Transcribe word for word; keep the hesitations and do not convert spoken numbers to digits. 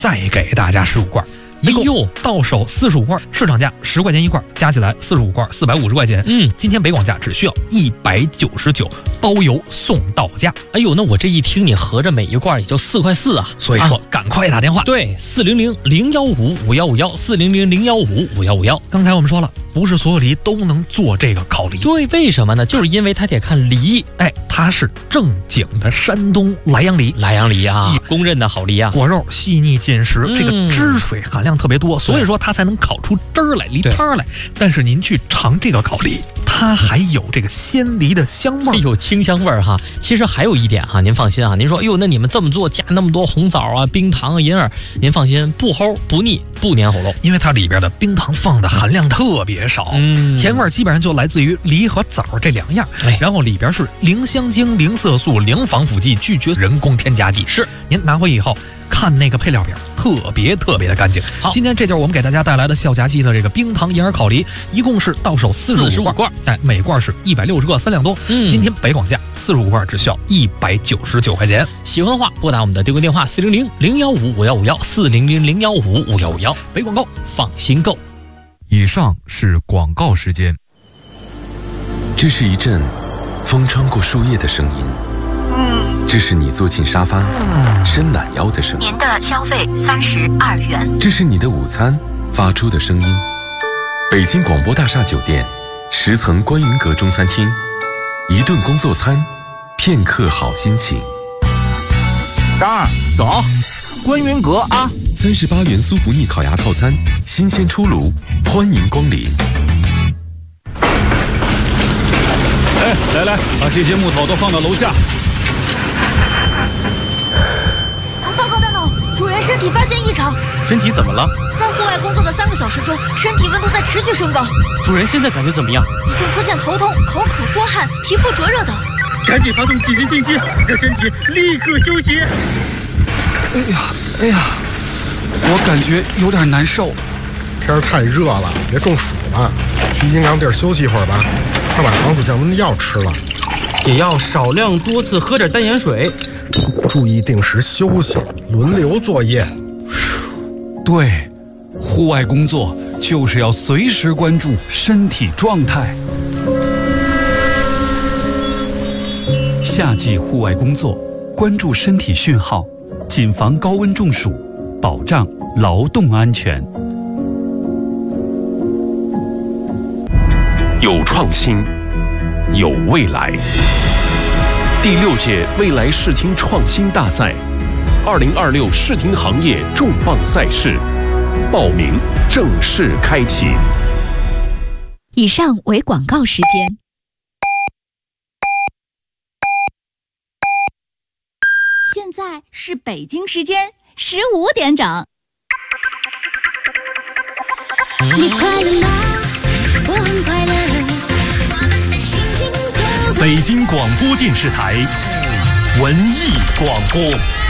再给大家十五罐。一共到手四十五罐，市场价十块钱一罐，加起来四十五罐四百五十块钱。嗯，今天北广价只需要一百九十九，包邮送到家。 哎呦，那我这一听，你合着每一罐也就四块四啊！ 所以说，啊、赶快打电话， 对，四零零零幺五五幺五幺，四零零零幺五五幺五幺。 刚才我们说了，不是所有梨都能做这个烤梨。 对，为什么呢？就是因为它得看梨， 哎，它是正经的山东莱阳梨， 莱阳梨啊，公认的好梨啊， 果肉细腻紧实，嗯、这个汁水含量特别多，所以说它才能烤出汁儿来、梨汤来。但是您去尝这个烤梨，它还有这个鲜梨的香味儿， 有清香味儿哈。其实还有一点哈，您放心啊，您说，哎呦，那你们这么做加那么多红枣啊、冰糖啊、银耳，您放心，不齁不腻不粘喉咙， 因为它里边的冰糖放的含量特别少，嗯，甜味基本上就来自于梨和枣这两样，哎、然后里边是零香精、零色素、零防腐剂，拒绝人工添加剂。 是， 您拿回以后看那个配料表，特别特别的干净。好，今天这就是我们给大家带来的笑夹鸡的这个冰糖银耳烤梨，一共是到手四十五罐，哎，每罐是一百六十个，三两多。嗯，今天北广价四十五罐只需要一百九十九块钱。 喜欢的话，拨打我们的订购电话四零零零幺五五幺五幺，四零零零幺五五幺五幺。 北广购， 放心购。 以上是广告时间。 这是一阵风穿过树叶的声音。这是你坐进沙发伸懒腰的声音。 您的消费三十二元。 这是你的午餐发出的声音。北京广播大厦酒店十层观云阁中餐厅，一顿工作餐，片刻好心情。 张二，走，观云阁啊！ 三十八元酥不腻烤鸭套餐，新鲜出炉，欢迎光临。 哎，来来，把这些木头都放到楼下。 报告大脑，主人身体发现异常。 身体怎么了？ 在户外工作的三个小时中，身体温度在持续升高。 主人现在感觉怎么样？ 已经出现头痛、口渴、多汗、皮肤灼热等。 赶紧发送紧急信息，让身体立刻休息。 哎呀，哎呀，我感觉有点难受。 天太热了，别中暑了，去阴凉地儿休息一会儿吧。快把防暑降温的药吃了， 也要少量多次喝点淡盐水， 注意定时休息，轮流作业。 对，户外工作就是要随时关注身体状态。夏季户外工作，关注身体讯号，谨防高温中暑，保障劳动安全。 有创新，有未来。第六届未来视听创新大赛，二零二六视听行业重磅赛事，报名正式开启。 以上为广告时间。 现在是北京时间十五点整。 你快乐吗？我很快乐。 北京广播电视台文艺广播。